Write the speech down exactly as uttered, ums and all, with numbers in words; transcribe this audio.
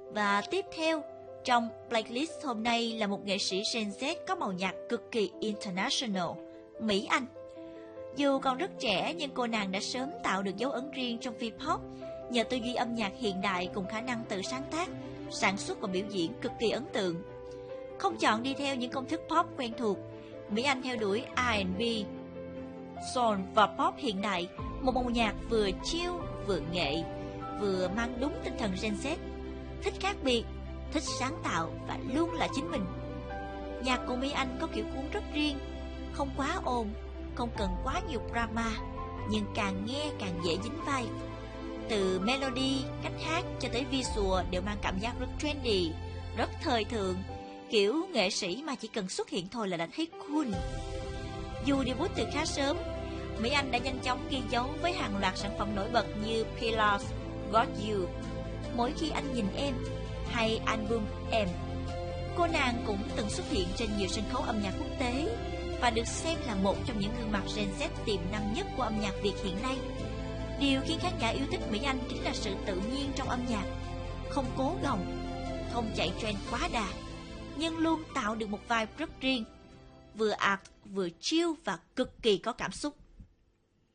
Và tiếp theo, trong playlist hôm nay là một nghệ sĩ Gen Z có màu nhạc cực kỳ international, Mỹ Anh. Dù còn rất trẻ nhưng cô nàng đã sớm tạo được dấu ấn riêng trong V-pop nhờ tư duy âm nhạc hiện đại cùng khả năng tự sáng tác, sản xuất và biểu diễn cực kỳ ấn tượng. Không chọn đi theo những công thức pop quen thuộc, Mỹ Anh theo đuổi R and B, soul và pop hiện đại, một màu nhạc vừa chill, vừa nghệ, vừa mang đúng tinh thần Gen Z, thích khác biệt, thích sáng tạo và luôn là chính mình. Nhạc của Mỹ Anh có kiểu cuốn rất riêng, không quá ồn, không cần quá nhiều drama, nhưng càng nghe càng dễ dính vai. Từ melody, cách hát cho tới visual đều mang cảm giác rất trendy, rất thời thượng, kiểu nghệ sĩ mà chỉ cần xuất hiện thôi là đã thấy cool. Dù debut từ khá sớm, Mỹ Anh đã nhanh chóng ghi dấu với hàng loạt sản phẩm nổi bật như Pillars, Got You, Mỗi Khi Anh Nhìn Em hay album Em. Cô nàng cũng từng xuất hiện trên nhiều sân khấu âm nhạc quốc tế và được xem là một trong những gương mặt Gen Z tiềm năng nhất của âm nhạc Việt hiện nay. Điều khiến khán giả yêu thích Mỹ Anh chính là sự tự nhiên trong âm nhạc, không cố gồng, không chạy trend quá đà, nhưng luôn tạo được một vibe rất riêng, vừa art, vừa chill và cực kỳ có cảm xúc.